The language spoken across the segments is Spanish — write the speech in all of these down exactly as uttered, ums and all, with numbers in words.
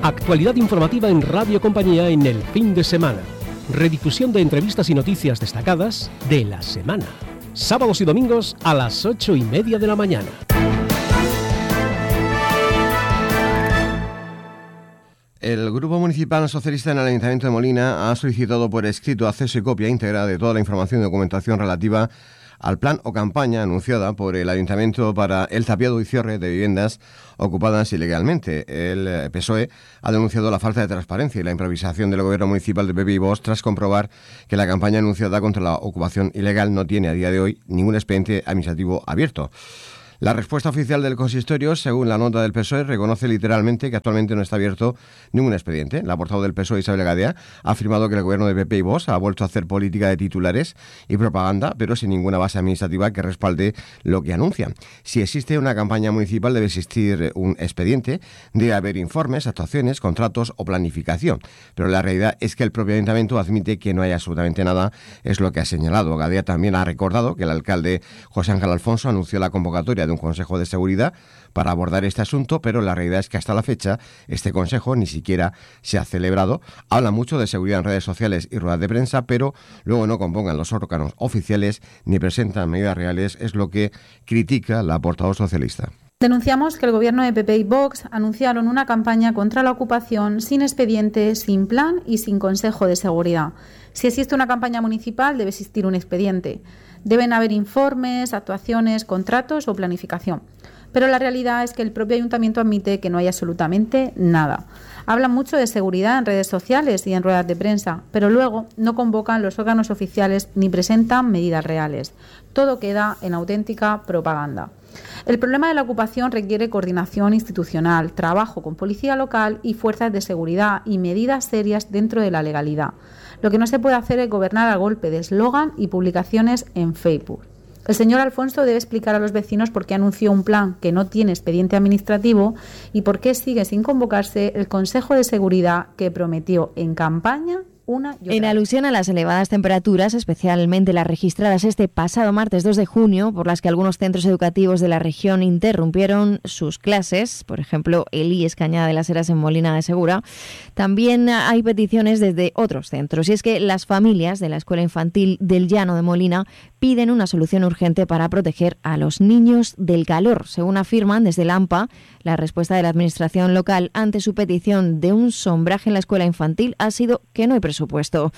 Actualidad informativa en Radio Compañía en el fin de semana. Redifusión de entrevistas y noticias destacadas de la semana. Sábados y domingos a las ocho y media de la mañana. El Grupo Municipal Socialista en el Ayuntamiento de Molina ha solicitado por escrito acceso y copia íntegra de toda la información y documentación relativa al plan o campaña anunciada por el Ayuntamiento para el tapiado y cierre de viviendas ocupadas ilegalmente. El P S O E ha denunciado la falta de transparencia y la improvisación del Gobierno Municipal de Pepe y Bosch tras comprobar que la campaña anunciada contra la ocupación ilegal no tiene a día de hoy ningún expediente administrativo abierto. La respuesta oficial del consistorio, según la nota del P S O E, reconoce literalmente que actualmente no está abierto ningún expediente. La portavoz del P S O E, Isabel Gadea, ha afirmado que el gobierno de P P y Vox ha vuelto a hacer política de titulares y propaganda, pero sin ninguna base administrativa que respalde lo que anuncian. Si existe una campaña municipal, debe existir un expediente, debe haber informes, actuaciones, contratos o planificación. Pero la realidad es que el propio ayuntamiento admite que no hay absolutamente nada, es lo que ha señalado. Gadea también ha recordado que el alcalde José Ángel Alfonso anunció la convocatoria de un Consejo de Seguridad para abordar este asunto, pero la realidad es que hasta la fecha este Consejo ni siquiera se ha celebrado. Habla mucho de seguridad en redes sociales y ruedas de prensa, pero luego no convocan los órganos oficiales ni presentan medidas reales, es lo que critica la portavoz socialista. Denunciamos que el gobierno de P P y Vox anunciaron una campaña contra la ocupación sin expediente, sin plan y sin consejo de seguridad. Si existe una campaña municipal, debe existir un expediente. Deben haber informes, actuaciones, contratos o planificación. Pero la realidad es que el propio ayuntamiento admite que no hay absolutamente nada. Hablan mucho de seguridad en redes sociales y en ruedas de prensa, pero luego no convocan los órganos oficiales ni presentan medidas reales. Todo queda en auténtica propaganda. El problema de la ocupación requiere coordinación institucional, trabajo con policía local y fuerzas de seguridad y medidas serias dentro de la legalidad. Lo que no se puede hacer es gobernar a golpe de eslogan y publicaciones en Facebook. El señor Alfonso debe explicar a los vecinos por qué anunció un plan que no tiene expediente administrativo y por qué sigue sin convocarse el Consejo de Seguridad que prometió en campaña una y otra. En alusión a las elevadas temperaturas, especialmente las registradas este pasado martes dos de junio, por las que algunos centros educativos de la región interrumpieron sus clases, por ejemplo, el I E S Cañada de las Heras en Molina de Segura, también hay peticiones desde otros centros. Y es que las familias de la Escuela Infantil del Llano de Molina piden una solución urgente para proteger a los niños del calor. Según afirman desde el A M P A, la respuesta de la Administración local ante su petición de un sombraje en la escuela infantil ha sido que no hay presupuesto.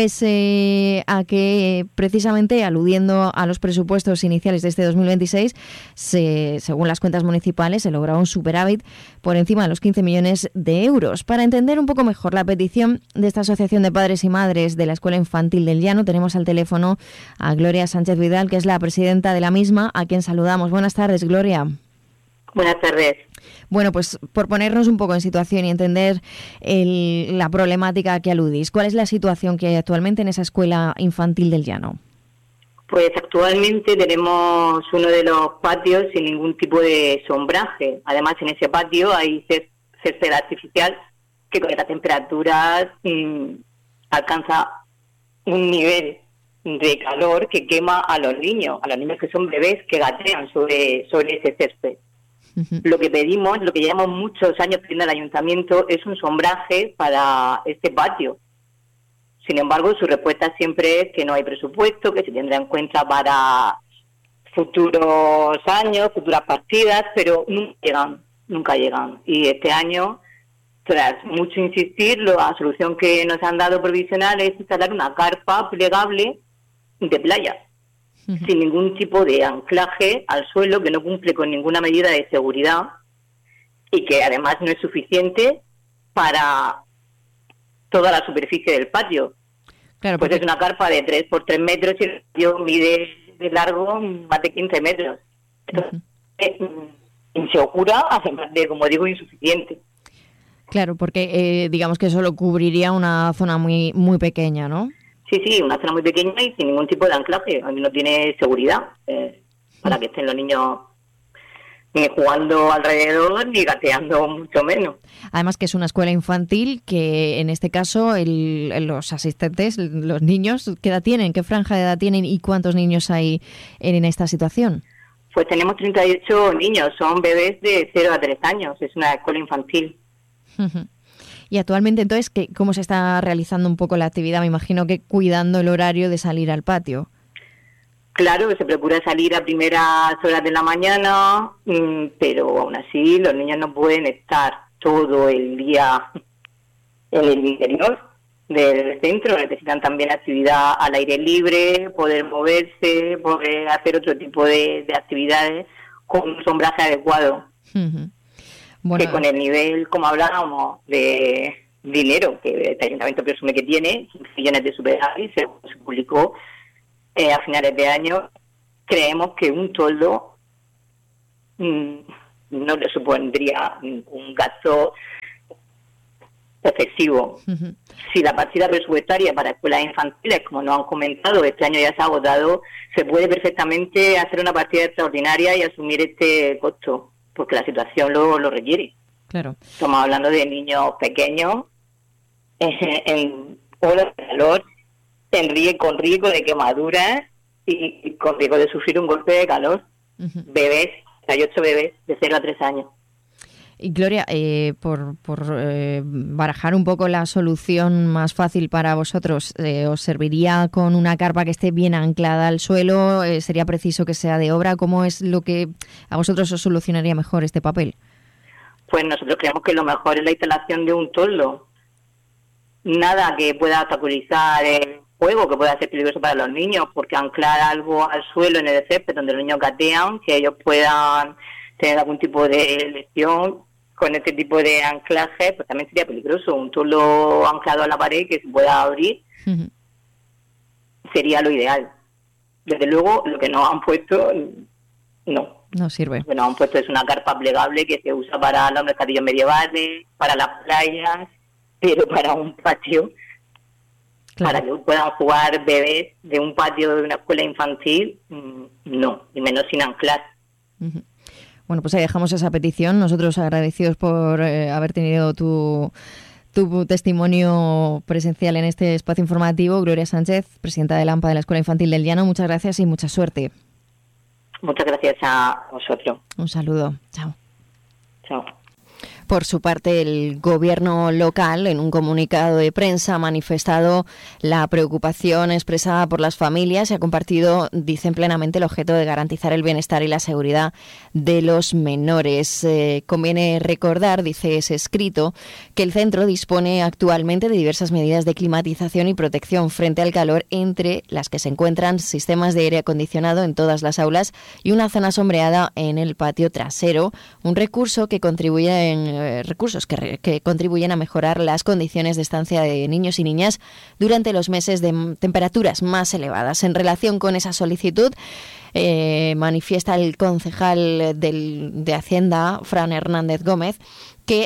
Pese a que, precisamente aludiendo a los presupuestos iniciales de este dos mil veintiséis, se, según las cuentas municipales, se logró un superávit por encima de los quince millones de euros. Para entender un poco mejor la petición de esta Asociación de Padres y Madres de la Escuela Infantil del Llano, tenemos al teléfono a Gloria Sánchez Vidal, que es la presidenta de la misma, a quien saludamos. Buenas tardes, Gloria. Buenas tardes. Bueno, pues por ponernos un poco en situación y entender el, la problemática a que aludís, ¿cuál es la situación que hay actualmente en esa escuela infantil del Llano? Pues actualmente tenemos uno de los patios sin ningún tipo de sombraje. Además, en ese patio hay césped artificial que con las temperaturas mmm, alcanza un nivel de calor que quema a los niños, a los niños que son bebés que gatean sobre, sobre ese césped. Uh-huh. Lo que pedimos, lo que llevamos muchos años pidiendo al ayuntamiento es un sombraje para este patio. Sin embargo, su respuesta siempre es que no hay presupuesto, que se tendrá en cuenta para futuros años, futuras partidas, pero nunca llegan, nunca llegan. Y este año, tras mucho insistir, la solución que nos han dado provisional es instalar una carpa plegable de playa, uh-huh, sin ningún tipo de anclaje al suelo, que no cumple con ninguna medida de seguridad y que además no es suficiente para toda la superficie del patio. Claro, pues porque... es una carpa de tres por tres metros y el patio mide de largo más de quince metros. Entonces, uh-huh, es insegura, además de, como digo, insuficiente. Claro, porque eh, digamos que solo cubriría una zona muy muy pequeña, ¿no? Sí, sí, una zona muy pequeña y sin ningún tipo de anclaje. No tiene seguridad eh, para que estén los niños ni jugando alrededor ni gateando, mucho menos. Además que es una escuela infantil que en este caso el, los asistentes, los niños, ¿qué edad tienen? ¿Qué franja de edad tienen y cuántos niños hay en esta situación? Pues tenemos treinta y ocho niños, son bebés de cero a tres años, es una escuela infantil. Uh-huh. Y actualmente, entonces, ¿qué, ¿cómo se está realizando un poco la actividad? Me imagino que cuidando el horario de salir al patio. Claro, que se procura salir a primeras horas de la mañana, pero aún así los niños no pueden estar todo el día en el interior del centro, necesitan también actividad al aire libre, poder moverse, poder hacer otro tipo de, de actividades con un sombraje adecuado. Uh-huh. Bueno, que con el nivel, como hablábamos, de dinero que el ayuntamiento presume que tiene, quince millones de superávit, se, se publicó eh, a finales de año, creemos que un toldo mmm, no le supondría un gasto excesivo. Uh-huh. Si la partida presupuestaria para escuelas infantiles, como nos han comentado, este año ya se ha agotado, se puede perfectamente hacer una partida extraordinaria y asumir este costo, porque la situación lo, lo requiere. Claro. Estamos hablando de niños pequeños, eh, en olas de calor, en riesgo, con riesgo de quemaduras y, y con riesgo de sufrir un golpe de calor. Uh-huh. Bebés, hay ocho bebés de cero a tres años. Y Gloria, eh, por, por eh, barajar un poco la solución más fácil para vosotros, eh, ¿os serviría con una carpa que esté bien anclada al suelo? Eh, ¿Sería preciso que sea de obra? ¿Cómo es lo que a vosotros os solucionaría mejor este papel? Pues nosotros creemos que lo mejor es la instalación de un toldo. Nada que pueda obstaculizar el juego, que pueda ser peligroso para los niños, porque anclar algo al suelo en el césped donde los niños gatean, que ellos puedan tener algún tipo de lesión con este tipo de anclaje, pues también sería peligroso. Un toldo anclado a la pared que se pueda abrir uh-huh. sería lo ideal. Desde luego, lo que nos han puesto, no. No sirve. Lo que nos han puesto es una carpa plegable que se usa para los mercadillos medievales, para las playas, pero para un patio, claro. Para que puedan jugar bebés de un patio de una escuela infantil, no, y menos sin anclar. Uh-huh. Bueno, pues ahí dejamos esa petición. Nosotros agradecidos por eh, haber tenido tu, tu testimonio presencial en este espacio informativo. Gloria Sánchez, presidenta del AMPA de la Escuela Infantil del Llano, muchas gracias y mucha suerte. Muchas gracias a vosotros. Un saludo. Chao. Chao. Por su parte, el gobierno local, en un comunicado de prensa, ha manifestado la preocupación expresada por las familias y ha compartido, dicen plenamente, el objeto de garantizar el bienestar y la seguridad de los menores. Eh, conviene recordar, dice ese escrito, que el centro dispone actualmente de diversas medidas de climatización y protección frente al calor, entre las que se encuentran sistemas de aire acondicionado en todas las aulas y una zona sombreada en el patio trasero, un recurso que contribuye en recursos que, que contribuyen a mejorar las condiciones de estancia de niños y niñas durante los meses de temperaturas más elevadas. En relación con esa solicitud, eh, manifiesta el concejal del, de Hacienda, Fran Hernández Gómez, que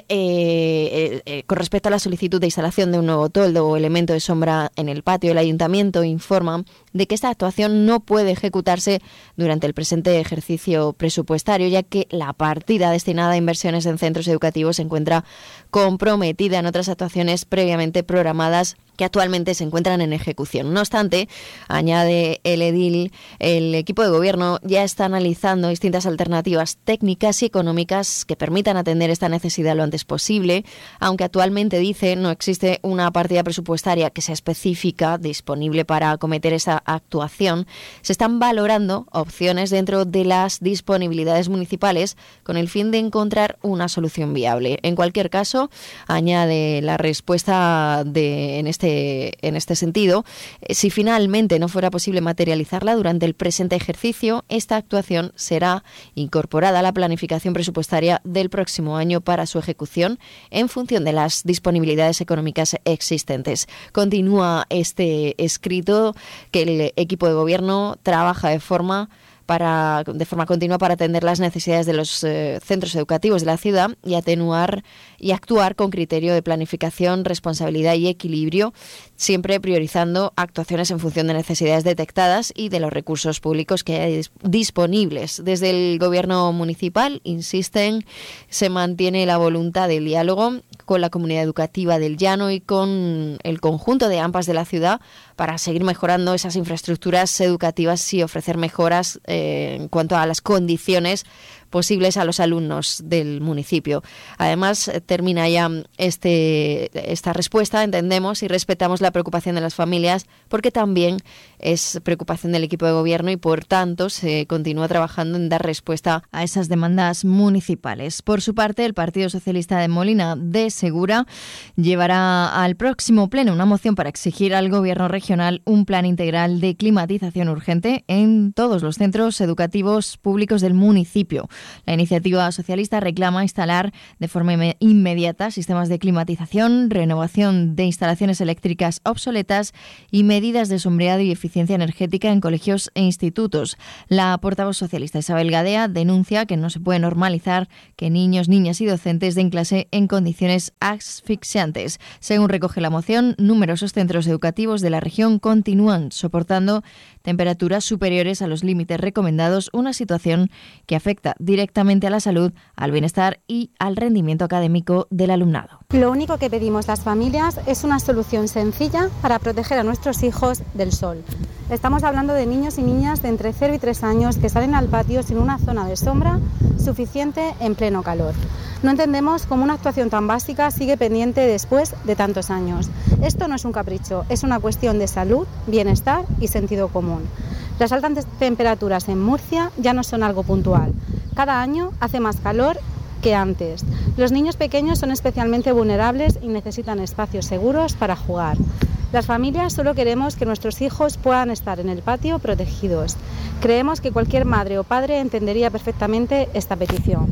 eh, eh, con respecto a la solicitud de instalación de un nuevo toldo o elemento de sombra en el patio, el ayuntamiento informa de que esta actuación no puede ejecutarse durante el presente ejercicio presupuestario, ya que la partida destinada a inversiones en centros educativos se encuentra comprometida en otras actuaciones previamente programadas que actualmente se encuentran en ejecución. No obstante, añade el edil, el equipo de gobierno ya está analizando distintas alternativas técnicas y económicas que permitan atender esta necesidad lo antes posible, aunque actualmente, dice, no existe una partida presupuestaria que sea específica disponible para acometer esa actuación. Se están valorando opciones dentro de las disponibilidades municipales con el fin de encontrar una solución viable. En cualquier caso, añade la respuesta de en este en este sentido, si finalmente no fuera posible materializarla durante el presente ejercicio, esta actuación será incorporada a la planificación presupuestaria del próximo año para su ejecución en función de las disponibilidades económicas existentes. Continúa este escrito que el equipo de gobierno trabaja de forma para de forma continua para atender las necesidades de los eh, centros educativos de la ciudad y atenuar y actuar con criterio de planificación, responsabilidad y equilibrio, siempre priorizando actuaciones en función de necesidades detectadas y de los recursos públicos que hay disponibles. Desde el gobierno municipal, insisten, se mantiene la voluntad del diálogo con la comunidad educativa del Llano y con el conjunto de AMPAs de la ciudad para seguir mejorando esas infraestructuras educativas y ofrecer mejoras eh, en cuanto a las condiciones posibles a los alumnos del municipio. Además, termina ya este, esta respuesta, entendemos y respetamos la preocupación de las familias, porque también es preocupación del equipo de gobierno y, por tanto, se continúa trabajando en dar respuesta a esas demandas municipales. Por su parte, el Partido Socialista de Molina de Segura llevará al próximo pleno una moción para exigir al Gobierno regional un plan integral de climatización urgente en todos los centros educativos públicos del municipio. La iniciativa socialista reclama instalar de forma inmediata sistemas de climatización, renovación de instalaciones eléctricas obsoletas y medidas de sombreado y eficiencia energética en colegios e institutos. La portavoz socialista Isabel Gadea denuncia que no se puede normalizar que niños, niñas y docentes den clase en condiciones asfixiantes. Según recoge la moción, numerosos centros educativos de la región continúan soportando temperaturas superiores a los límites recomendados, una situación que afecta directamente a la salud, al bienestar y al rendimiento académico del alumnado. Lo único que pedimos las familias es una solución sencilla para proteger a nuestros hijos del sol. Estamos hablando de niños y niñas de entre cero y tres años que salen al patio sin una zona de sombra suficiente en pleno calor. No entendemos cómo una actuación tan básica sigue pendiente después de tantos años. Esto no es un capricho, es una cuestión de salud, bienestar y sentido común. Las altas temperaturas en Murcia ya no son algo puntual. Cada año hace más calor que antes. Los niños pequeños son especialmente vulnerables y necesitan espacios seguros para jugar. Las familias solo queremos que nuestros hijos puedan estar en el patio protegidos. Creemos que cualquier madre o padre entendería perfectamente esta petición.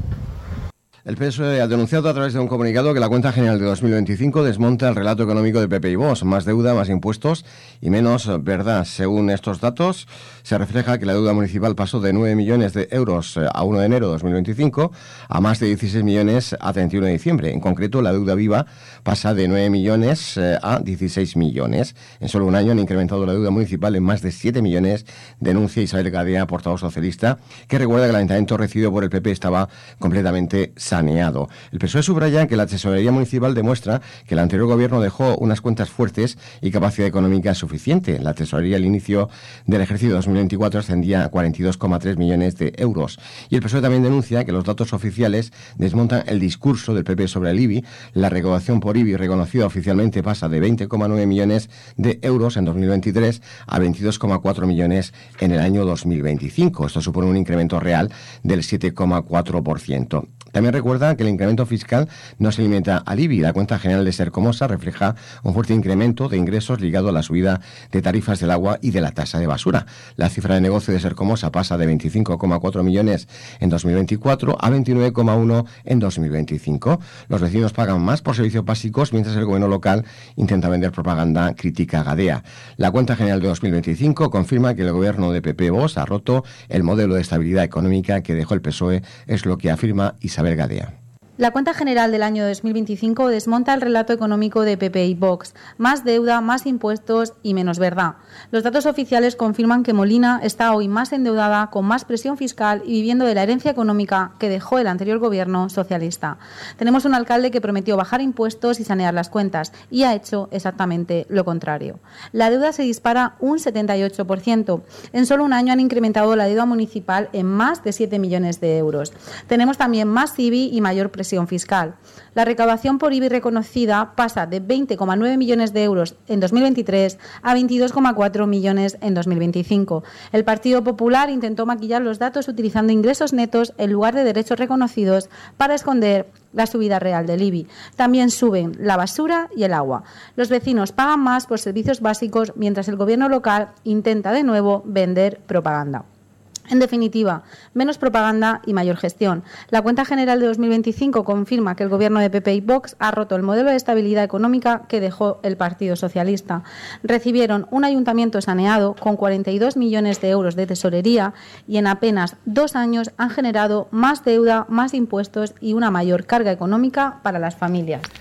El P S O E ha denunciado a través de un comunicado que la cuenta general de dos mil veinticinco desmonta el relato económico de P P y Vox. Más deuda, más impuestos y menos verdad. Según estos datos, se refleja que la deuda municipal pasó de nueve millones de euros a primero de enero de dos mil veinticinco a más de dieciséis millones a treinta y uno de diciembre. En concreto, la deuda viva pasa de nueve millones a dieciséis millones. En solo un año han incrementado la deuda municipal en más de siete millones, denuncia Isabel Gadea, portavoz socialista, que recuerda que el ayuntamiento recibido por el P P estaba completamente saneado. El P S O E subraya que la tesorería municipal demuestra que el anterior gobierno dejó unas cuentas fuertes y capacidad económica suficiente. La tesorería al inicio del ejercicio dos mil veinticuatro ascendía a cuarenta y dos coma tres millones de euros. Y el P S O E también denuncia que los datos oficiales desmontan el discurso del P P sobre el I B I. La recaudación por I B I reconocida oficialmente pasa de veinte coma nueve millones de euros en dos mil veintitrés a veintidós coma cuatro millones en el año dos mil veinticinco. Esto supone un incremento real del siete coma cuatro por ciento. También recuerda que el incremento fiscal no se limita al I B I. La cuenta general de Sercomosa refleja un fuerte incremento de ingresos ligado a la subida de tarifas del agua y de la tasa de basura. La cifra de negocio de Sercomosa pasa de veinticinco coma cuatro millones en dos mil veinticuatro a veintinueve coma uno en dos mil veinticinco. Los vecinos pagan más por servicios básicos, mientras el gobierno local intenta vender propaganda, critica Gadea. La cuenta general de dos mil veinticinco confirma que el gobierno de P P Vox ha roto el modelo de estabilidad económica que dejó el P S O E, es lo que afirma Isabel Gadea. La cuenta general del año dos mil veinticinco desmonta el relato económico de P P y Vox. Más deuda, más impuestos y menos verdad. Los datos oficiales confirman que Molina está hoy más endeudada, con más presión fiscal y viviendo de la herencia económica que dejó el anterior gobierno socialista. Tenemos un alcalde que prometió bajar impuestos y sanear las cuentas y ha hecho exactamente lo contrario. La deuda se dispara un setenta y ocho por ciento. En solo un año han incrementado la deuda municipal en más de siete millones de euros. Tenemos también más I B I y mayor presión fiscal. La recaudación por I B I reconocida pasa de veinte coma nueve millones de euros en dos mil veintitrés a veintidós coma cuatro millones en dos mil veinticinco. El Partido Popular intentó maquillar los datos utilizando ingresos netos en lugar de derechos reconocidos para esconder la subida real del I B I. También suben la basura y el agua. Los vecinos pagan más por servicios básicos, mientras el gobierno local intenta de nuevo vender propaganda. En definitiva, menos propaganda y mayor gestión. La cuenta general de dos mil veinticinco confirma que el gobierno de P P y Vox ha roto el modelo de estabilidad económica que dejó el Partido Socialista. Recibieron un ayuntamiento saneado con cuarenta y dos millones de euros de tesorería y en apenas dos años han generado más deuda, más impuestos y una mayor carga económica para las familias.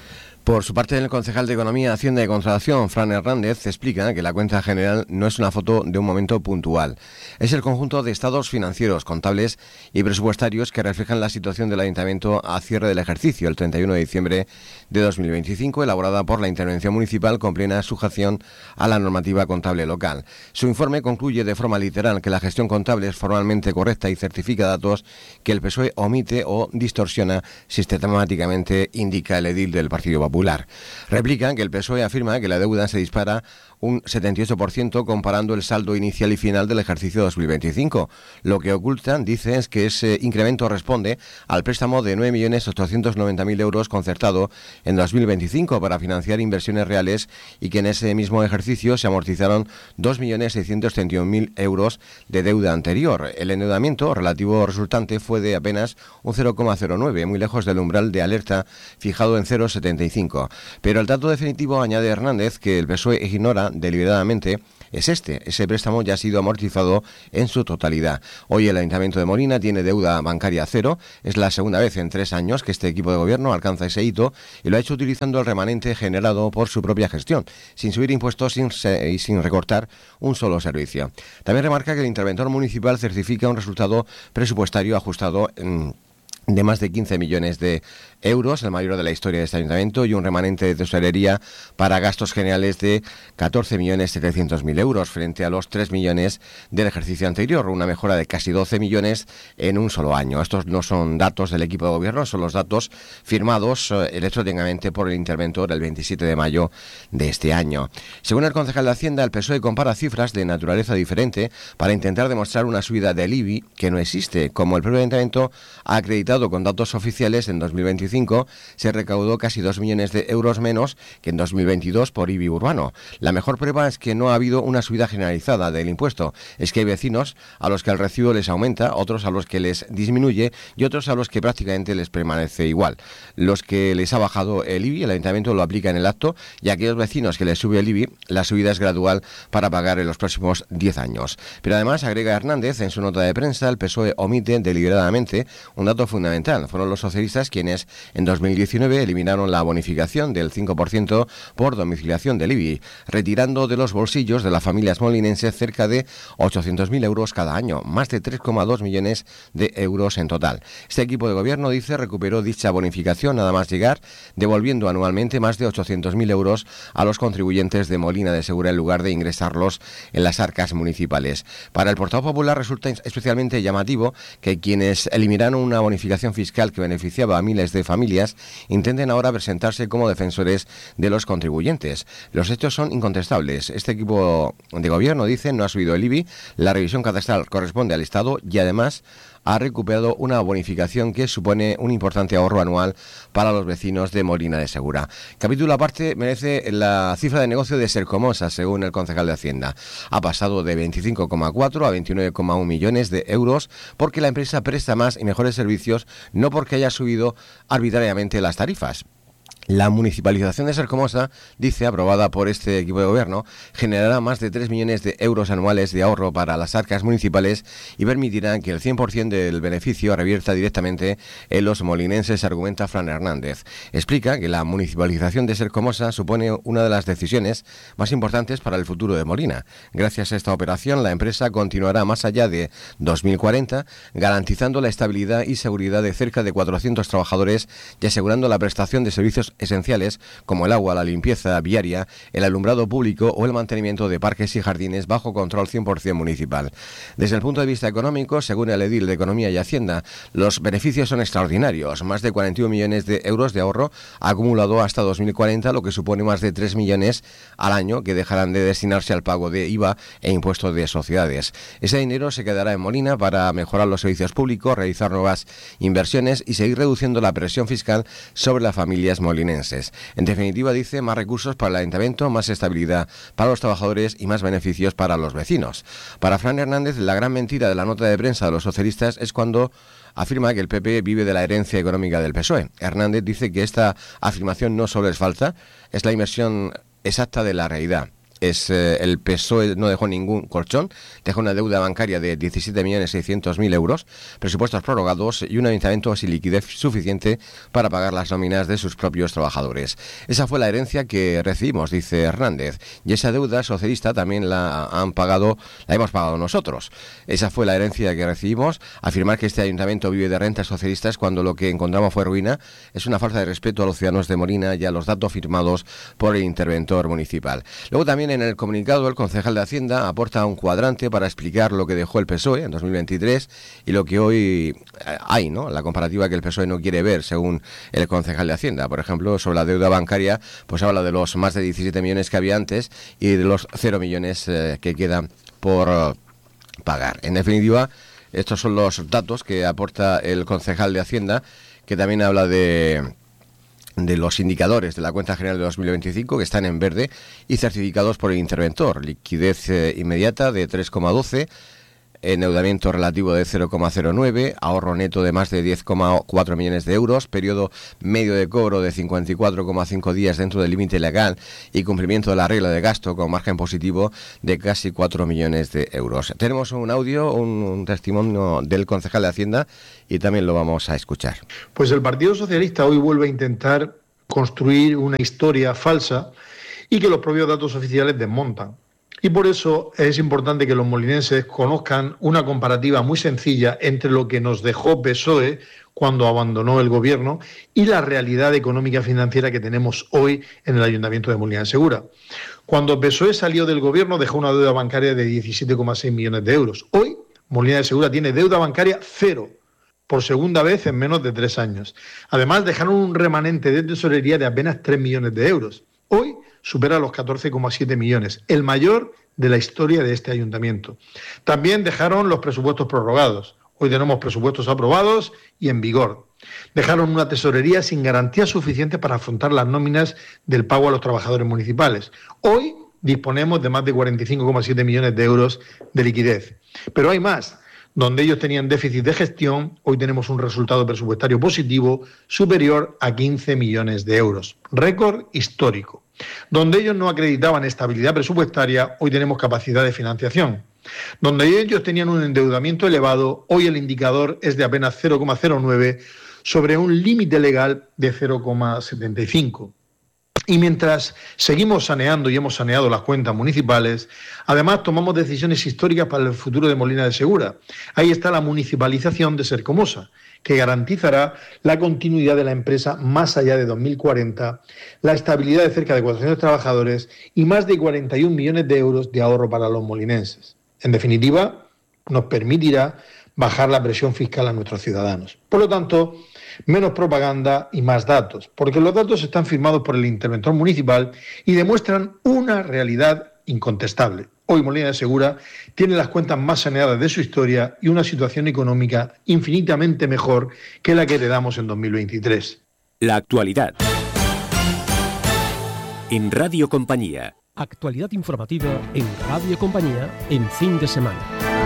Por su parte, el concejal de Economía, Hacienda y Contratación, Fran Hernández, explica que la cuenta general no es una foto de un momento puntual. Es el conjunto de estados financieros, contables y presupuestarios que reflejan la situación del Ayuntamiento a cierre del ejercicio, el treinta y uno de diciembre de dos mil veinticinco, elaborada por la Intervención Municipal con plena sujeción a la normativa contable local. Su informe concluye de forma literal que la gestión contable es formalmente correcta y certifica datos que el P S O E omite o distorsiona sistemáticamente, indica el edil del Partido Popular. Popular. Replican que el P S O E afirma que la deuda se dispara un setenta y ocho por ciento comparando el saldo inicial y final del ejercicio dos mil veinticinco. Lo que ocultan, dice, es que ese incremento responde al préstamo de nueve millones ochocientos noventa mil euros concertado en dos mil veinticinco para financiar inversiones reales y que en ese mismo ejercicio se amortizaron dos millones seiscientos treinta y un mil euros de deuda anterior. El endeudamiento relativo resultante fue de apenas un cero coma cero nueve, muy lejos del umbral de alerta fijado en cero coma setenta y cinco. Pero el dato definitivo, añade Hernández, que el P S O E ignora deliberadamente, es este. Ese préstamo ya ha sido amortizado en su totalidad. Hoy el Ayuntamiento de Molina tiene deuda bancaria cero. Es la segunda vez en tres años que este equipo de gobierno alcanza ese hito y lo ha hecho utilizando el remanente generado por su propia gestión, sin subir impuestos sin se- y sin recortar un solo servicio. También remarca que el interventor municipal certifica un resultado presupuestario ajustado en de más de quince millones de euros, el mayor de la historia de este ayuntamiento, y un remanente de tesorería para gastos generales de catorce millones setecientos mil euros frente a los tres millones del ejercicio anterior, una mejora de casi doce millones en un solo año. Estos no son datos del equipo de gobierno, son los datos firmados eh, electrónicamente por el interventor el veintisiete de mayo de este año. Según el concejal de Hacienda, el P S O E compara cifras de naturaleza diferente para intentar demostrar una subida del I B I que no existe. Como el propio ayuntamiento ha acreditado con datos oficiales, en dos mil veinticinco se recaudó casi dos millones de euros menos que en dos mil veintidós por I B I urbano. La mejor prueba es que no ha habido una subida generalizada del impuesto. Es que hay vecinos a los que el recibo les aumenta, otros a los que les disminuye y otros a los que prácticamente les permanece igual. Los que les ha bajado el I B I, el ayuntamiento lo aplica en el acto, y a aquellos vecinos que les sube el I B I, la subida es gradual para pagar en los próximos diez años. Pero además, agrega Hernández en su nota de prensa, el P S O E omite deliberadamente un dato fundamental. Fueron los socialistas quienes en dos mil diecinueve eliminaron la bonificación del cinco por ciento por domiciliación del I B I, retirando de los bolsillos de las familias molinenses cerca de ochocientos mil euros cada año, más de tres coma dos millones de euros en total. Este equipo de gobierno, dice, recuperó dicha bonificación nada más llegar, devolviendo anualmente más de ochocientos mil euros a los contribuyentes de Molina de Segura en lugar de ingresarlos en las arcas municipales. Para el portavoz popular resulta especialmente llamativo que quienes eliminaron una bonificación fiscal que beneficiaba a miles de familias intenten ahora presentarse como defensores de los contribuyentes. Los hechos son incontestables. Este equipo de gobierno, dice, no ha subido el I B I, la revisión catastral corresponde al Estado y además ha recuperado una bonificación que supone un importante ahorro anual para los vecinos de Molina de Segura. Capítulo aparte merece la cifra de negocio de Sercomosa, según el concejal de Hacienda. Ha pasado de veinticinco coma cuatro a veintinueve coma uno millones de euros porque la empresa presta más y mejores servicios, no porque haya subido arbitrariamente las tarifas. La municipalización de Sercomosa, dice, aprobada por este equipo de gobierno, generará más de tres millones de euros anuales de ahorro para las arcas municipales y permitirá que el cien por ciento del beneficio revierta directamente en los molinenses, argumenta Fran Hernández. Explica que la municipalización de Sercomosa supone una de las decisiones más importantes para el futuro de Molina. Gracias a esta operación, la empresa continuará más allá de dos mil cuarenta, garantizando la estabilidad y seguridad de cerca de cuatrocientos trabajadores y asegurando la prestación de servicios esenciales como el agua, la limpieza viaria, el alumbrado público o el mantenimiento de parques y jardines bajo control cien por ciento municipal. Desde el punto de vista económico, según el edil de Economía y Hacienda, los beneficios son extraordinarios. Más de cuarenta y un millones de euros de ahorro acumulado hasta dos mil cuarenta, lo que supone más de tres millones al año que dejarán de destinarse al pago de I V A e impuestos de sociedades. Ese dinero se quedará en Molina para mejorar los servicios públicos, realizar nuevas inversiones y seguir reduciendo la presión fiscal sobre las familias molinenses. En definitiva, dice, más recursos para el ayuntamiento, más estabilidad para los trabajadores y más beneficios para los vecinos. Para Fran Hernández, la gran mentira de la nota de prensa de los socialistas es cuando afirma que el P P vive de la herencia económica del P S O E. Hernández dice que esta afirmación no solo es falsa, es la inversión exacta de la realidad. Es, eh, el P S O E no dejó ningún colchón, dejó una deuda bancaria de diecisiete millones seiscientos mil euros, presupuestos prorrogados y un ayuntamiento sin liquidez suficiente para pagar las nóminas de sus propios trabajadores. Esa fue la herencia que recibimos, dice Hernández, y esa deuda socialista también la han pagado, la hemos pagado nosotros. Esa fue la herencia que recibimos. Afirmar que este ayuntamiento vive de rentas socialistas cuando lo que encontramos fue ruina es una falta de respeto a los ciudadanos de Molina y a los datos firmados por el interventor municipal. Luego también en el comunicado, el concejal de Hacienda aporta un cuadrante para explicar lo que dejó el P S O E en dos mil veintitrés y lo que hoy hay, ¿no? La comparativa que el P S O E no quiere ver, según el concejal de Hacienda. Por ejemplo, sobre la deuda bancaria, pues habla de los más de diecisiete millones que había antes y de los cero millones eh, que quedan por uh, pagar. En definitiva, estos son los datos que aporta el concejal de Hacienda, que también habla de... de los indicadores de la cuenta general de dos mil veinticinco que están en verde y certificados por el interventor. Liquidez eh, inmediata de tres coma doce, endeudamiento relativo de cero coma cero nueve, ahorro neto de más de diez coma cuatro millones de euros, periodo medio de cobro de cincuenta y cuatro coma cinco días dentro del límite legal y cumplimiento de la regla de gasto con margen positivo de casi cuatro millones de euros. Tenemos un audio, un, un testimonio del concejal de Hacienda y también lo vamos a escuchar. Pues el Partido Socialista hoy vuelve a intentar construir una historia falsa y que los propios datos oficiales desmontan. Y por eso es importante que los molinenses conozcan una comparativa muy sencilla entre lo que nos dejó P S O E cuando abandonó el gobierno y la realidad económica y financiera que tenemos hoy en el Ayuntamiento de Molina de Segura. Cuando P S O E salió del gobierno dejó una deuda bancaria de diecisiete coma seis millones de euros. Hoy Molina de Segura tiene deuda bancaria cero, por segunda vez en menos de tres años. Además dejaron un remanente de tesorería de apenas tres millones de euros. Hoy supera los catorce coma siete millones, el mayor de la historia de este ayuntamiento. También dejaron los presupuestos prorrogados. Hoy tenemos presupuestos aprobados y en vigor. Dejaron una tesorería sin garantías suficientes para afrontar las nóminas del pago a los trabajadores municipales. Hoy disponemos de más de cuarenta y cinco coma siete millones de euros de liquidez. Pero hay más. Donde ellos tenían déficit de gestión, hoy tenemos un resultado presupuestario positivo superior a quince millones de euros. Récord histórico. Donde ellos no acreditaban estabilidad presupuestaria, hoy tenemos capacidad de financiación. Donde ellos tenían un endeudamiento elevado, hoy el indicador es de apenas cero coma cero nueve sobre un límite legal de cero coma setenta y cinco. Y mientras seguimos saneando y hemos saneado las cuentas municipales, además tomamos decisiones históricas para el futuro de Molina de Segura. Ahí está la municipalización de Sercomosa, que garantizará la continuidad de la empresa más allá de dos mil cuarenta, la estabilidad de cerca de cuatrocientos trabajadores y más de cuarenta y un millones de euros de ahorro para los molinenses. En definitiva, nos permitirá bajar la presión fiscal a nuestros ciudadanos. Por lo tanto, menos propaganda y más datos, porque los datos están firmados por el interventor municipal y demuestran una realidad incontestable. Hoy Molina de Segura tiene las cuentas más saneadas de su historia y una situación económica infinitamente mejor que la que heredamos en dos mil veintitrés. La actualidad. En Radio Compañía. Actualidad informativa en Radio Compañía en fin de semana.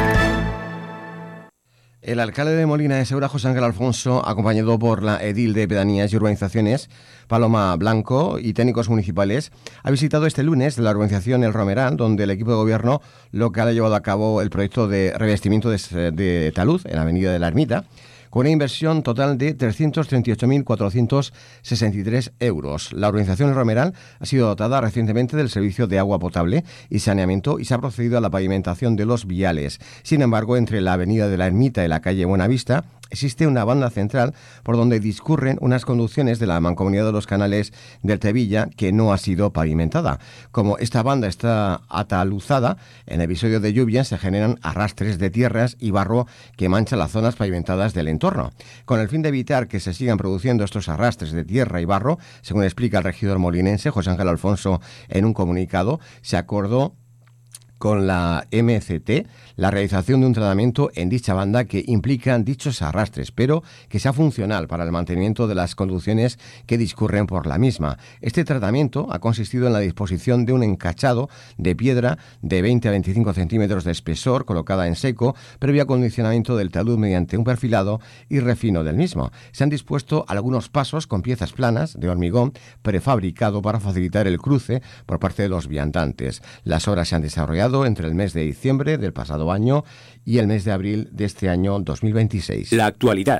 El alcalde de Molina de Segura, José Ángel Alfonso, acompañado por la edil de Pedanías y Urbanizaciones, Paloma Blanco, y técnicos municipales, ha visitado este lunes la urbanización El Romeral, donde el equipo de gobierno local ha llevado a cabo el proyecto de revestimiento de, de talud en la avenida de la Ermita, con una inversión total de trescientos treinta y ocho mil cuatrocientos sesenta y tres euros. La urbanización El Romeral ha sido dotada recientemente del servicio de agua potable y saneamiento y se ha procedido a la pavimentación de los viales. Sin embargo, entre la avenida de la Ermita y la calle Buenavista existe una banda central por donde discurren unas conducciones de la Mancomunidad de los Canales del Tevilla que no ha sido pavimentada. Como esta banda está ataluzada, en episodios de lluvia se generan arrastres de tierras y barro que manchan las zonas pavimentadas del entorno. Con el fin de evitar que se sigan produciendo estos arrastres de tierra y barro, según explica el regidor molinense José Ángel Alfonso en un comunicado, se acordó con la M C T la realización de un tratamiento en dicha banda que implica dichos arrastres, pero que sea funcional para el mantenimiento de las conducciones que discurren por la misma. Este tratamiento ha consistido en la disposición de un encachado de piedra de veinte a veinticinco centímetros de espesor colocada en seco, previo acondicionamiento del talud mediante un perfilado y refino del mismo. Se han dispuesto algunos pasos con piezas planas de hormigón prefabricado para facilitar el cruce por parte de los viandantes. Las obras se han desarrollado entre el mes de diciembre del pasado año y el mes de abril de este año dos mil veintiséis. La actualidad.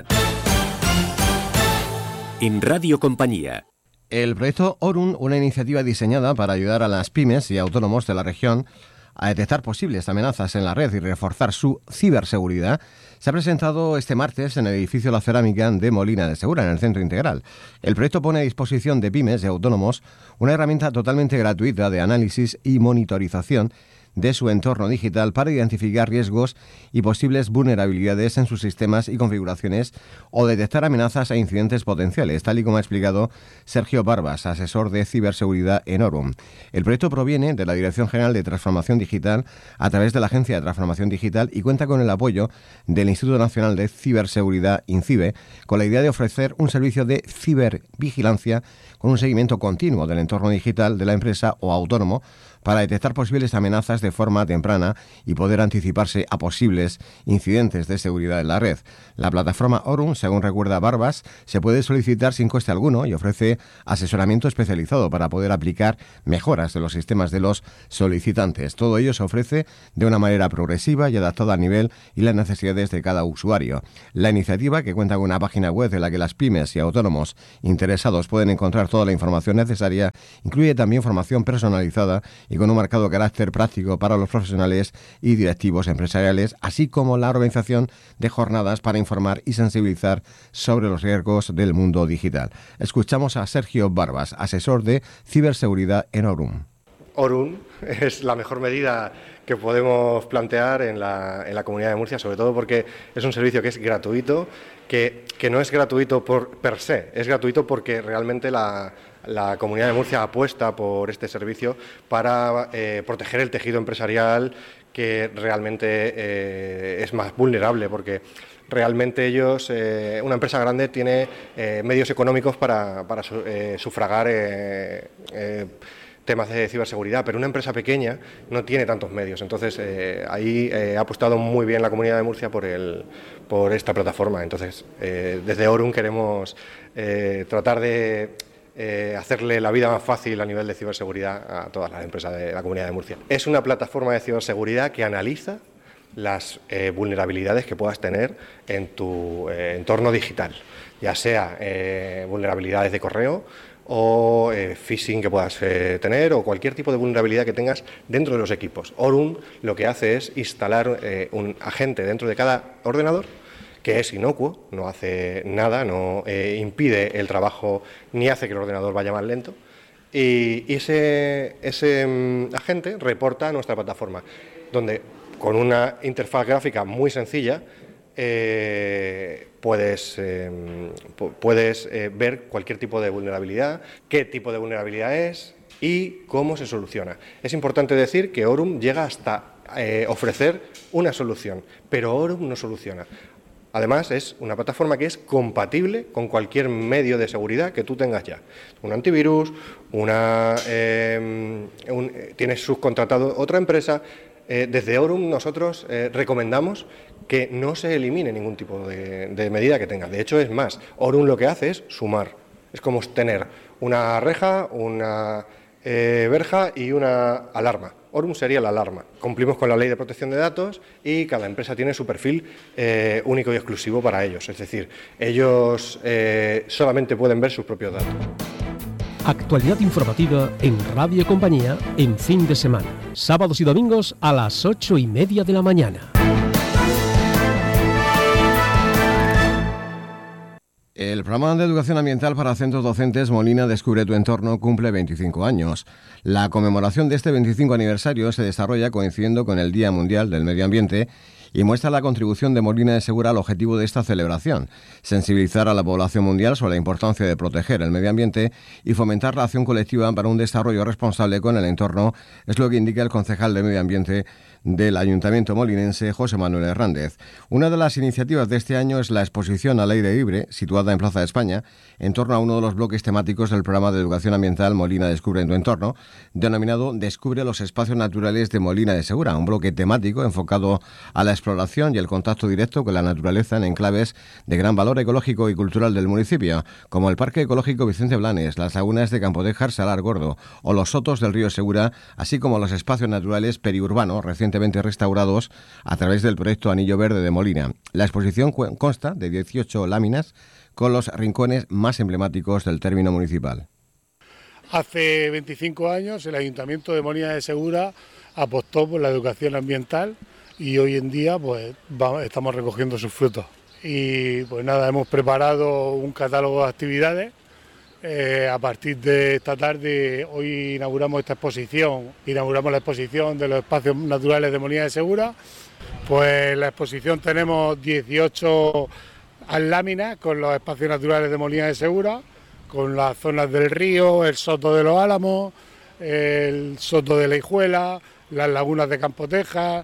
En Radio Compañía. El proyecto Orun, una iniciativa diseñada para ayudar a las pymes y autónomos de la región a detectar posibles amenazas en la red y reforzar su ciberseguridad, se ha presentado este martes en el edificio La Cerámica de Molina de Segura, en el Centro Integral. El proyecto pone a disposición de pymes y autónomos una herramienta totalmente gratuita de análisis y monitorización de su entorno digital para identificar riesgos y posibles vulnerabilidades en sus sistemas y configuraciones o detectar amenazas e incidentes potenciales, tal y como ha explicado Sergio Barbas, asesor de ciberseguridad en Orun. El proyecto proviene de la Dirección General de Transformación Digital a través de la Agencia de Transformación Digital y cuenta con el apoyo del Instituto Nacional de Ciberseguridad, INCIBE, con la idea de ofrecer un servicio de cibervigilancia con un seguimiento continuo del entorno digital de la empresa o autónomo para detectar posibles amenazas de forma temprana y poder anticiparse a posibles incidentes de seguridad en la red. La plataforma Orun, según recuerda Barbas, se puede solicitar sin coste alguno y ofrece asesoramiento especializado para poder aplicar mejoras de los sistemas de los solicitantes. Todo ello se ofrece de una manera progresiva y adaptada al nivel y las necesidades de cada usuario. La iniciativa, que cuenta con una página web en la que las pymes y autónomos interesados pueden encontrar toda la información necesaria, incluye también formación personalizada y con un marcado carácter práctico para los profesionales y directivos empresariales, así como la organización de jornadas para informar y sensibilizar sobre los riesgos del mundo digital. Escuchamos a Sergio Barbas, asesor de ciberseguridad en Orun. Orun es la mejor medida que podemos plantear en la, en la Comunidad de Murcia, sobre todo porque es un servicio que es gratuito, que, que no es gratuito por per se, es gratuito porque realmente la, la Comunidad de Murcia apuesta por este servicio para eh, proteger el tejido empresarial que realmente eh, es más vulnerable, porque realmente ellos, eh, una empresa grande tiene eh, medios económicos para, para eh, sufragar eh, eh, temas de ciberseguridad, pero una empresa pequeña no tiene tantos medios. Entonces, eh, ahí eh, ha apostado muy bien la Comunidad de Murcia por, el, por esta plataforma. Entonces, eh, desde Orun queremos eh, tratar de eh, hacerle la vida más fácil a nivel de ciberseguridad a todas las empresas de la Comunidad de Murcia. Es una plataforma de ciberseguridad que analiza las eh, vulnerabilidades que puedas tener en tu eh, entorno digital, ya sea eh, vulnerabilidades de correo o eh, phishing que puedas eh, tener, o cualquier tipo de vulnerabilidad que tengas dentro de los equipos. Orun lo que hace es instalar eh, un agente dentro de cada ordenador que es inocuo, no hace nada, no eh, impide el trabajo ni hace que el ordenador vaya más lento, y, y ese, ese um, agente reporta a nuestra plataforma, donde con una interfaz gráfica muy sencilla Eh, puedes, eh, puedes eh, ver cualquier tipo de vulnerabilidad, qué tipo de vulnerabilidad es y cómo se soluciona. Es importante decir que Orun llega hasta eh, ofrecer una solución, pero Orun no soluciona. Además, es una plataforma que es compatible con cualquier medio de seguridad que tú tengas ya. Un antivirus, una, eh, un, tienes subcontratado otra empresa. Eh, desde Orun nosotros eh, recomendamos que no se elimine ningún tipo de, de medida que tengas. De hecho, es más, Orun lo que hace es sumar. Es como tener una reja, una eh, verja y una alarma. Orun sería la alarma. Cumplimos con la ley de protección de datos y cada empresa tiene su perfil eh, único y exclusivo para ellos. Es decir, ellos eh, solamente pueden ver sus propios datos. Actualidad informativa en Radio Compañía en fin de semana. Sábados y domingos a las ocho y media de la mañana. El programa de educación ambiental para centros docentes Molina Descubre tu entorno cumple veinticinco años. La conmemoración de este veinticinco aniversario se desarrolla coincidiendo con el Día Mundial del Medio Ambiente y muestra la contribución de Molina de Segura al objetivo de esta celebración: sensibilizar a la población mundial sobre la importancia de proteger el medio ambiente y fomentar la acción colectiva para un desarrollo responsable con el entorno, es lo que indica el concejal de Medio Ambiente del Ayuntamiento molinense, José Manuel Hernández. Una de las iniciativas de este año es la exposición al aire libre, situada en Plaza de España, en torno a uno de los bloques temáticos del programa de educación ambiental Molina Descubre en tu entorno, denominado Descubre los espacios naturales de Molina de Segura, un bloque temático enfocado a la exploración y el contacto directo con la naturaleza en enclaves de gran valor ecológico y cultural del municipio, como el Parque Ecológico Vicente Blanes, las lagunas de Campotejar, Salar Gordo o los sotos del río Segura, así como los espacios naturales periurbanos recientemente restaurados a través del proyecto Anillo Verde de Molina. La exposición consta de dieciocho láminas con los rincones más emblemáticos del término municipal. Hace veinticinco años el Ayuntamiento de Molina de Segura apostó por la educación ambiental y hoy en día pues vamos, estamos recogiendo sus frutos. Y pues nada, hemos preparado un catálogo de actividades. Eh, a partir de esta tarde, hoy inauguramos esta exposición, inauguramos la exposición de los espacios naturales de Molina de Segura. Pues en la exposición tenemos dieciocho láminas con los espacios naturales de Molina de Segura, con las zonas del río, el soto de los Álamos, el soto de la Hijuela, las lagunas de Campotejar,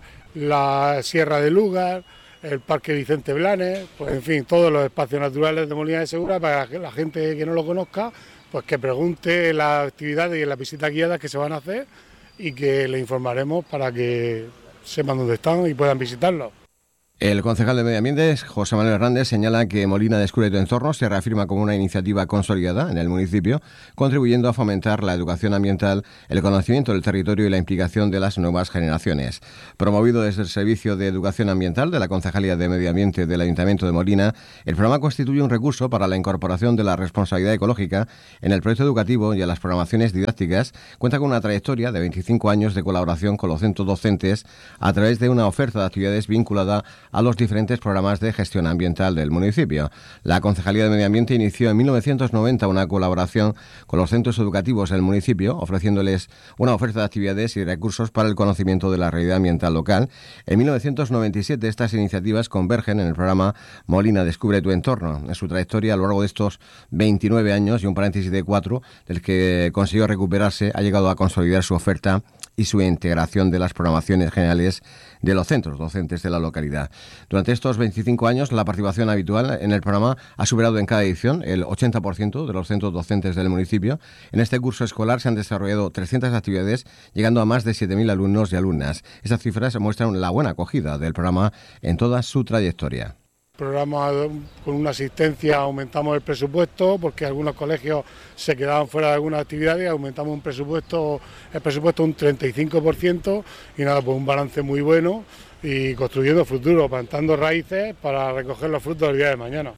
la Sierra de Lugar, el Parque Vicente Blanes, pues en fin, todos los espacios naturales de Molina de Segura, para que la gente que no lo conozca, pues que pregunte las actividades y las visitas guiadas que se van a hacer y que le informaremos para que sepan dónde están y puedan visitarlos. El concejal de Medio Ambiente, José Manuel Hernández, señala que Molina Descubre tu entorno se reafirma como una iniciativa consolidada en el municipio, contribuyendo a fomentar la educación ambiental, el conocimiento del territorio y la implicación de las nuevas generaciones. Promovido desde el Servicio de Educación Ambiental de la Concejalía de Medio Ambiente del Ayuntamiento de Molina, el programa constituye un recurso para la incorporación de la responsabilidad ecológica en el proyecto educativo y en las programaciones didácticas. Cuenta con una trayectoria de veinticinco años de colaboración con los centros docentes a través de una oferta de actividades vinculada a los diferentes programas de gestión ambiental del municipio. La Concejalía de Medio Ambiente inició en mil novecientos noventa una colaboración con los centros educativos del municipio, ofreciéndoles una oferta de actividades y recursos para el conocimiento de la realidad ambiental local. En mil novecientos noventa y siete estas iniciativas convergen en el programa Molina Descubre tu entorno. En su trayectoria a lo largo de estos veintinueve años y un paréntesis de cuatro, del que consiguió recuperarse, ha llegado a consolidar su oferta y su integración de las programaciones generales de los centros docentes de la localidad. Durante estos veinticinco años, la participación habitual en el programa ha superado en cada edición el ochenta por ciento de los centros docentes del municipio. En este curso escolar se han desarrollado trescientas actividades, llegando a más de siete mil alumnos y alumnas. Esas cifras muestran la buena acogida del programa en toda su trayectoria. Programa con una asistencia, aumentamos el presupuesto porque algunos colegios se quedaban fuera de algunas actividades, aumentamos un presupuesto, el presupuesto un treinta y cinco por ciento y nada, pues un balance muy bueno y construyendo futuro, plantando raíces para recoger los frutos del día de mañana.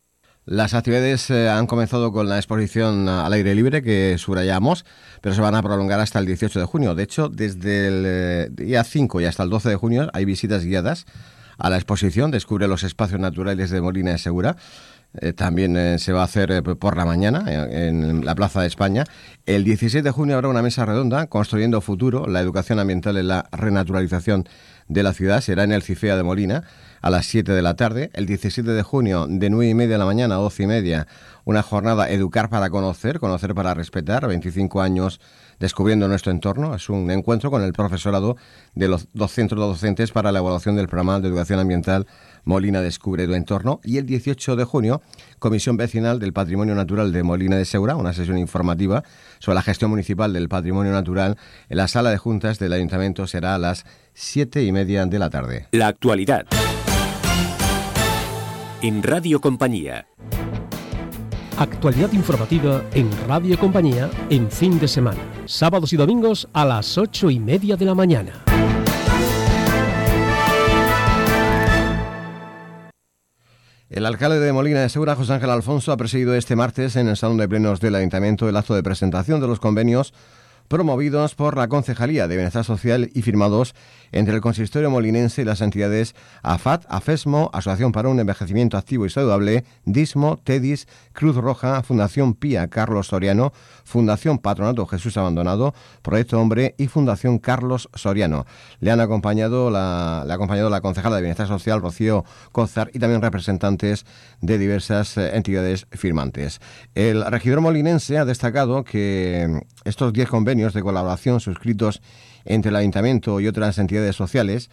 Las actividades eh, han comenzado con la exposición al aire libre que subrayamos, pero se van a prolongar hasta el dieciocho de junio. De hecho, desde el eh, día cinco y hasta el doce de junio hay visitas guiadas a la exposición Descubre los espacios naturales de Molina de Segura. Eh, también eh, se va a hacer eh, por la mañana eh, en la Plaza de España. El diecisiete de junio habrá una mesa redonda Construyendo Futuro, la educación ambiental en la renaturalización de la ciudad. Será en el CIFEA de Molina a las siete de la tarde. El diecisiete de junio de nueve y media de la mañana a doce y media una jornada Educar para Conocer, Conocer para Respetar, veinticinco años descubriendo nuestro entorno. Es un encuentro con el profesorado de los dos centros docentes para la evaluación del programa de educación ambiental Molina Descubre tu entorno. Y el dieciocho de junio, Comisión Vecinal del Patrimonio Natural de Molina de Segura, una sesión informativa sobre la gestión municipal del patrimonio natural en la sala de juntas del Ayuntamiento. Será a las siete y media de la tarde. La actualidad en Radio Compañía. Actualidad informativa en Radio Compañía en fin de semana. Sábados y domingos a las ocho y media de la mañana. El alcalde de Molina de Segura, José Ángel Alfonso, ha presidido este martes en el Salón de Plenos del Ayuntamiento el acto de presentación de los convenios promovidos por la Concejalía de Bienestar Social y firmados entre el Consistorio molinense y las entidades AFAT, AFESMO, Asociación para un Envejecimiento Activo y Saludable, DISMO, TEDIS, Cruz Roja, Fundación Pía Carlos Soriano, Fundación Patronato Jesús Abandonado, Proyecto Hombre y Fundación Carlos Soriano. Le han acompañado la, le ha acompañado la concejala de Bienestar Social, Rocío Cózar, y también representantes de diversas entidades firmantes. El regidor molinense ha destacado que estos diez convenios de colaboración suscritos entre el Ayuntamiento y otras entidades sociales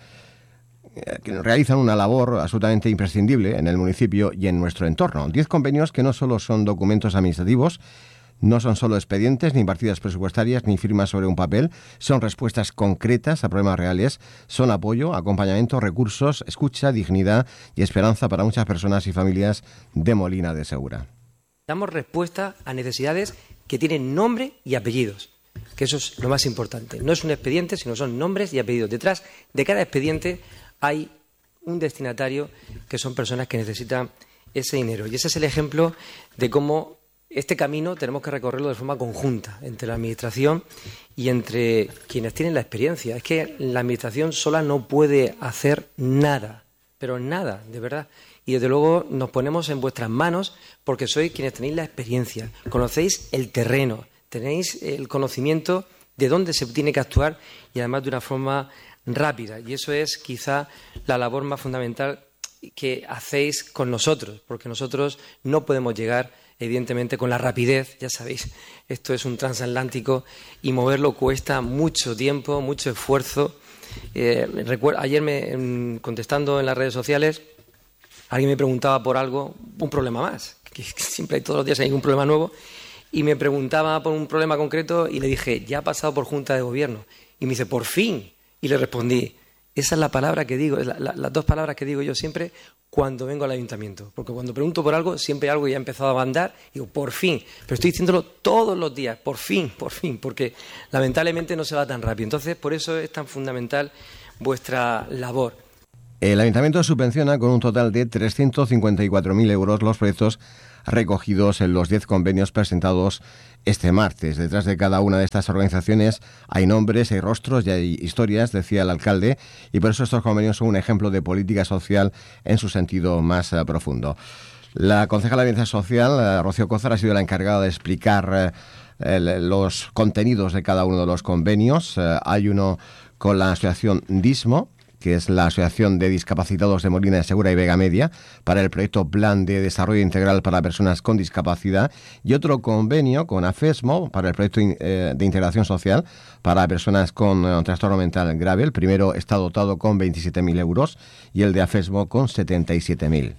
eh, que realizan una labor absolutamente imprescindible en el municipio y en nuestro entorno. Diez convenios que no solo son documentos administrativos, no son solo expedientes, ni partidas presupuestarias, ni firmas sobre un papel, son respuestas concretas a problemas reales, son apoyo, acompañamiento, recursos, escucha, dignidad y esperanza para muchas personas y familias de Molina de Segura. Damos respuesta a necesidades que tienen nombre y apellidos, que eso es lo más importante. No es un expediente, sino son nombres y apellidos. Detrás de cada expediente hay un destinatario que son personas que necesitan ese dinero. Y ese es el ejemplo de cómo este camino tenemos que recorrerlo de forma conjunta entre la Administración y entre quienes tienen la experiencia. Es que la Administración sola no puede hacer nada, pero nada, de verdad. Y desde luego nos ponemos en vuestras manos porque sois quienes tenéis la experiencia, conocéis el terreno, tenéis el conocimiento de dónde se tiene que actuar y además de una forma rápida. Y eso es quizá la labor más fundamental que hacéis con nosotros, porque nosotros no podemos llegar, evidentemente, con la rapidez. Ya sabéis, esto es un transatlántico y moverlo cuesta mucho tiempo, mucho esfuerzo. Eh, recuerdo, ayer, me, contestando en las redes sociales, alguien me preguntaba por algo, un problema más, que siempre hay todos los días hay un problema nuevo, y me preguntaba por un problema concreto y le dije, ya ha pasado por Junta de Gobierno. Y me dice, por fin. Y le respondí, esa es la palabra que digo, la, la, las dos palabras que digo yo siempre cuando vengo al ayuntamiento. Porque cuando pregunto por algo, siempre algo ya ha empezado a andar, y digo, por fin. Pero estoy diciéndolo todos los días, por fin, por fin, porque lamentablemente no se va tan rápido. Entonces, por eso es tan fundamental vuestra labor. El Ayuntamiento subvenciona con un total de trescientos cincuenta y cuatro mil euros los proyectos recogidos en los diez convenios presentados este martes. Detrás de cada una de estas organizaciones hay nombres, hay rostros y hay historias, decía el alcalde, y por eso estos convenios son un ejemplo de política social en su sentido más uh, profundo. La concejala de Bienestar Social, uh, Rocío Cózar, ha sido la encargada de explicar uh, el, los contenidos de cada uno de los convenios. Uh, hay uno con la asociación DISMO, que es la Asociación de Discapacitados de Molina de Segura y Vega Media, para el proyecto Plan de Desarrollo Integral para Personas con Discapacidad, y otro convenio con AFESMO para el proyecto eh, de Integración Social para personas con eh, trastorno mental grave. El primero está dotado con veintisiete mil euros y el de AFESMO con setenta y siete mil.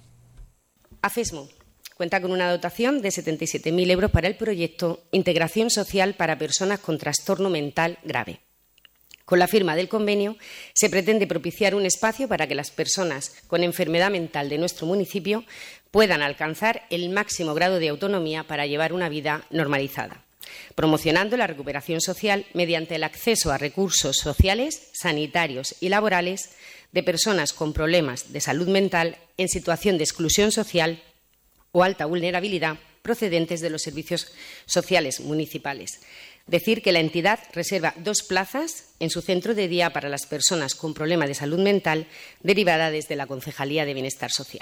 AFESMO cuenta con una dotación de setenta y siete mil euros para el proyecto Integración Social para Personas con Trastorno Mental Grave. Con la firma del convenio se pretende propiciar un espacio para que las personas con enfermedad mental de nuestro municipio puedan alcanzar el máximo grado de autonomía para llevar una vida normalizada, promocionando la recuperación social mediante el acceso a recursos sociales, sanitarios y laborales de personas con problemas de salud mental en situación de exclusión social o alta vulnerabilidad procedentes de los servicios sociales municipales. Decir que la entidad reserva dos plazas en su centro de día para las personas con problemas de salud mental derivada desde la Concejalía de Bienestar Social.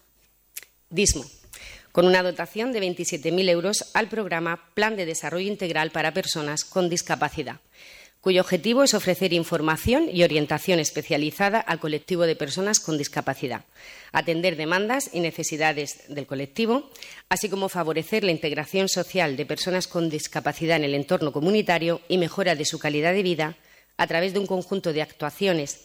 DISMO, con una dotación de veintisiete mil euros al programa Plan de Desarrollo Integral para Personas con Discapacidad, cuyo objetivo es ofrecer información y orientación especializada al colectivo de personas con discapacidad, atender demandas y necesidades del colectivo, así como favorecer la integración social de personas con discapacidad en el entorno comunitario y mejora de su calidad de vida a través de un conjunto de actuaciones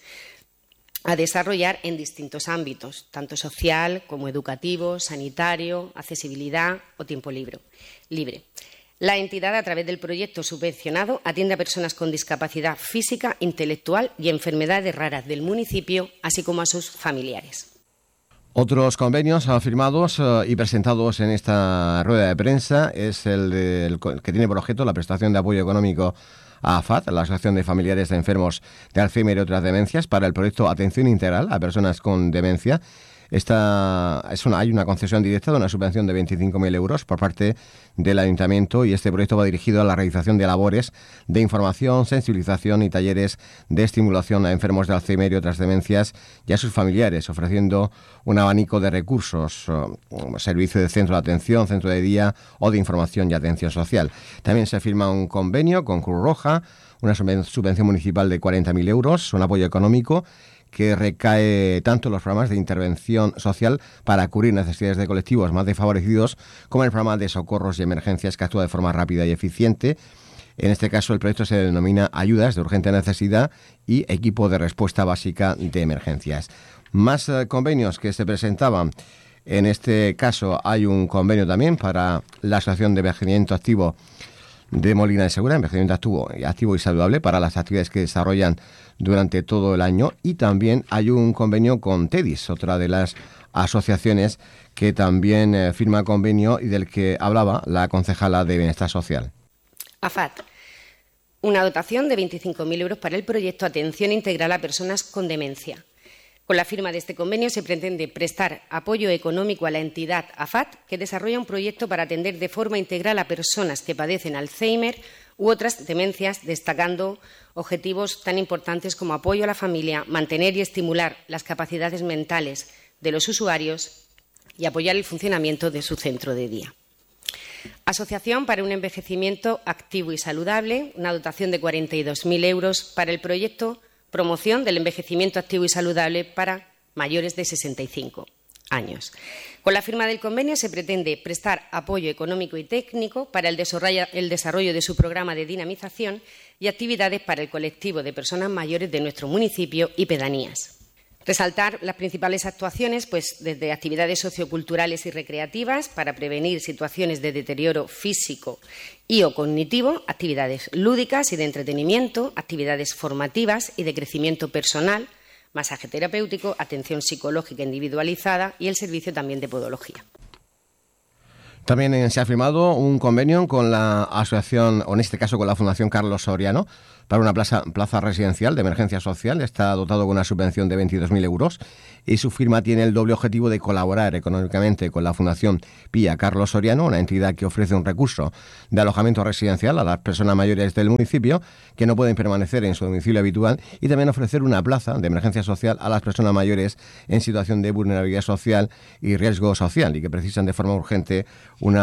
a desarrollar en distintos ámbitos, tanto social como educativo, sanitario, accesibilidad o tiempo libre. libre. La entidad, a través del proyecto subvencionado, atiende a personas con discapacidad física, intelectual y enfermedades raras del municipio, así como a sus familiares. Otros convenios firmados uh, y presentados en esta rueda de prensa es el, de, el que tiene por objeto la prestación de apoyo económico a AFAT, la Asociación de Familiares de Enfermos de Alzheimer y otras demencias, para el proyecto Atención Integral a Personas con Demencia. Esta es una, hay una concesión directa de una subvención de veinticinco mil euros por parte del Ayuntamiento y este proyecto va dirigido a la realización de labores de información, sensibilización y talleres de estimulación a enfermos de Alzheimer y otras demencias y a sus familiares, ofreciendo un abanico de recursos, um, servicio de centro de atención, centro de día o de información y atención social. También se firma un convenio con Cruz Roja, una subvención municipal de cuarenta mil euros, un apoyo económico que recae tanto en los programas de intervención social para cubrir necesidades de colectivos más desfavorecidos como en el programa de socorros y emergencias que actúa de forma rápida y eficiente. En este caso, el proyecto se denomina Ayudas de Urgente Necesidad y Equipo de Respuesta Básica de Emergencias. Más eh, convenios que se presentaban. En este caso hay un convenio también para la Asociación de Envejecimiento Activo de Molina de Segura, envejecimiento activo, activo y saludable para las actividades que desarrollan durante todo el año, y también hay un convenio con TEDIS, otra de las asociaciones que también eh, firma convenio y del que hablaba la concejala de Bienestar Social. AFAT, una dotación de veinticinco mil euros para el proyecto Atención Integral a Personas con Demencia. Con la firma de este convenio se pretende prestar apoyo económico a la entidad AFAT, que desarrolla un proyecto para atender de forma integral a personas que padecen Alzheimer u otras demencias, destacando objetivos tan importantes como apoyo a la familia, mantener y estimular las capacidades mentales de los usuarios y apoyar el funcionamiento de su centro de día. Asociación para un envejecimiento activo y saludable, una dotación de cuarenta y dos mil euros para el proyecto Promoción del envejecimiento activo y saludable para mayores de sesenta y cinco años. Con la firma del convenio se pretende prestar apoyo económico y técnico para el desarrollo, el desarrollo de su programa de dinamización y actividades para el colectivo de personas mayores de nuestro municipio y pedanías. Resaltar las principales actuaciones, pues desde actividades socioculturales y recreativas para prevenir situaciones de deterioro físico y o cognitivo, actividades lúdicas y de entretenimiento, actividades formativas y de crecimiento personal, masaje terapéutico, atención psicológica individualizada y el servicio también de podología. También se ha firmado un convenio con la asociación, o en este caso con la Fundación Carlos Soriano, para una plaza, plaza residencial de emergencia social. Está dotado con una subvención de veintidós mil euros y su firma tiene el doble objetivo de colaborar económicamente con la Fundación Pía Carlos Soriano, una entidad que ofrece un recurso de alojamiento residencial a las personas mayores del municipio que no pueden permanecer en su domicilio habitual, y también ofrecer una plaza de emergencia social a las personas mayores en situación de vulnerabilidad social y riesgo social y que precisan de forma urgente una